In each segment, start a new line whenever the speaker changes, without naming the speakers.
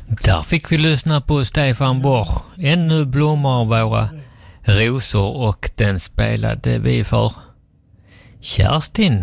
Där fick vi lyssna på Stefan Borch. Ännu blommar våra rosor, och den spelade vi för Kerstin.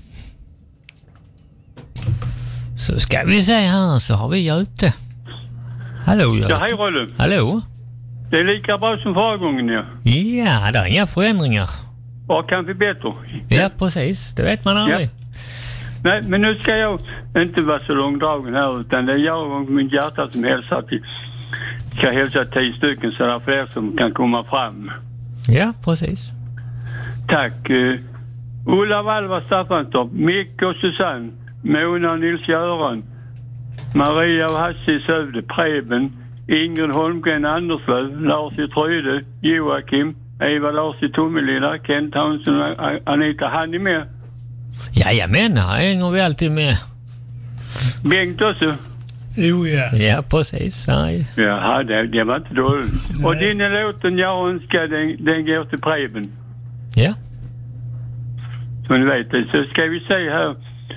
Så ska vi se här, så har vi Göte. Hallå Göte.
Ja, hej Rolle.
Hallå.
Det är lika bra som förra gången, ja.
Ja, det är inga förändringar.
Och kanske bättre.
Ja, precis. Det vet man aldrig.
Ja. Nej, men nu ska jag inte vara så långdragen här, utan det är jag och min hjärta som hälsar till. Ska hälsa 10 stycken, så det är fler som kan komma fram.
Ja, precis.
Tack. Ulla Valva Staffanstorp, Micke och Susanne, Mona och Nils-Göran, Maria och Hasse i Sövde, Preben, Ingrid Holmgren Anderslöv, Lars i Tryde, Joakim, Eva Lars i Tomelilla, Kent Hansson och Anita. Han är med.
Jajamän, här hänger vi alltid med.
Bengt också.
Jo, ja.
Ja, precis. Nej.
Jaha, det var inte dåligt.
Nej.
Och din låten jag önskar, den går till Preben.
Ja.
Som ni vet det. Så ska vi se här.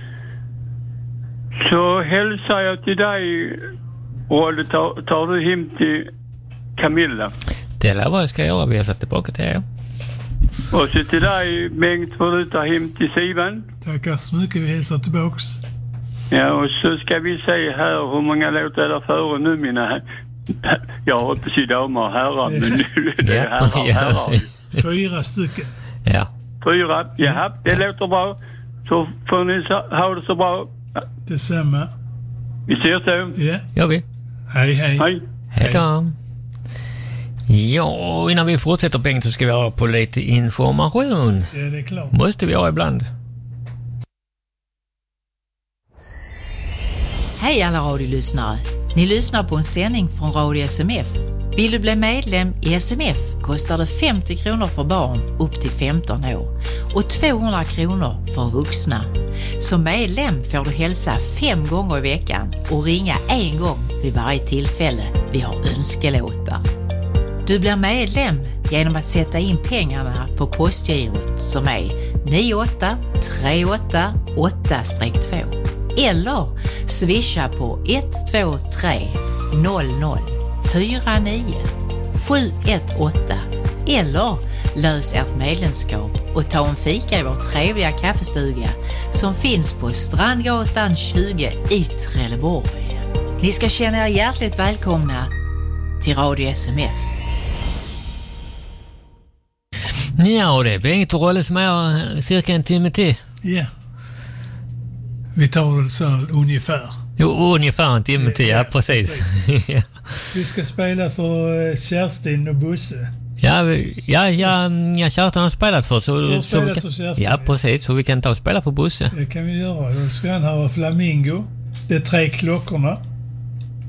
Så hälsar jag till dig, Rolle, tar du hem till Camilla.
Det är vad jag ska göra. Vi har satt tillbaka till er.
Och så till dig, Bengt, får du ta hem till Sivan.
Tackar så mycket, vi hälsar tillbaks.
Ja, och så ska vi se här hur många låter är där före nu, mina. Jag har inte så damer och herrar, men det är herrar.
4 stycken.
Ja.
4, jaha, det låter bra. Så får ni ha det så bra.
Detsamma.
Vi ser så.
Ja.
Gör vi.
Hej, hej.
Hej.
Hej då. Ja, innan vi fortsätter, Bengt, så ska vi ha på lite information.
Ja, det är klart.
Måste vi ha ibland.
Hej alla radiolyssnare. Ni lyssnar på en sändning från Radio SMF. Vill du bli medlem i SMF kostar det 50 kronor för barn upp till 15 år och 200 kronor för vuxna. Som medlem får du hälsa 5 gånger i veckan och ringa 1 gång vid varje tillfälle vi har önskelåtar. Du blir medlem genom att sätta in pengarna på postgirot som är 98388-2 eller swisha på 123 00 49 718 eller lös ert medlemskap och ta en fika i vår trevliga kaffestuga som finns på Strandgatan 20 i Trelleborg. Ni ska känna er hjärtligt välkomna till Radio SMF.
Ja, och det är Bengt och Rolle som är cirka en timme till.
Ja. Vi tar väl så ungefär.
Jo, ungefär en timme till, ja, precis. Ja.
Vi ska spela för Kerstin och Bosse.
Ja, Kerstin har spelat för så...
Du har
så
spelat
kan,
för Kerstin.
ja, precis. Så vi kan ta och spela för Bosse.
Det kan vi göra. Då ska han höra Flamingo. Det är 3 klockorna.